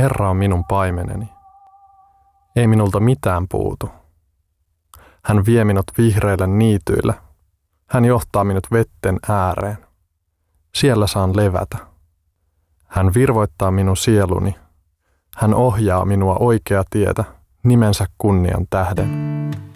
Herra on minun paimeneni. Ei minulta mitään puutu. Hän vie minut vihreille niityille. Hän johtaa minut vetten ääreen. Siellä saan levätä. Hän virvoittaa minun sieluni. Hän ohjaa minua oikea tietä nimensä kunnian tähden.